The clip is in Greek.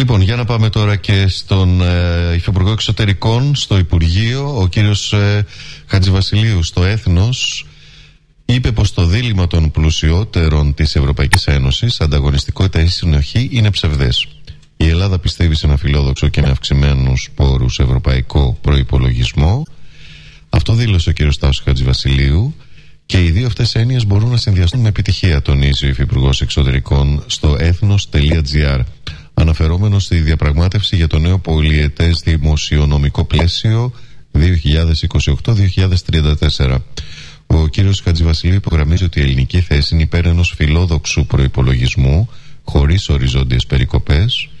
Λοιπόν, για να πάμε τώρα και στον Υφυπουργό Εξωτερικών, στο Υπουργείο. Ο κύριος Χατζηβασιλείου στο Έθνος είπε πως το δίλημμα των πλουσιότερων της Ευρωπαϊκής Ένωσης, ανταγωνιστικότητα ή συνοχή, είναι ψευδές. Η Ελλάδα πιστεύει σε ένα φιλόδοξο και με αυξημένους πόρους ευρωπαϊκό προϋπολογισμό. Αυτό δήλωσε ο κύριος Τάσος Χατζηβασιλείου. Και οι δύο αυτές έννοιες μπορούν να συνδυαστούν με επιτυχία, τονίζει ο Υφυπουργός Εξωτερικών στο ethnos.gr, αναφερόμενος στη διαπραγμάτευση για το νέο πολυετές δημοσιονομικό πλαίσιο 2028-2034. Ο κύριος Χατζηβασιλείου υπογραμμίζει ότι η ελληνική θέση είναι υπέρ ενός φιλόδοξου προϋπολογισμού, χωρίς οριζόντιες περικοπές,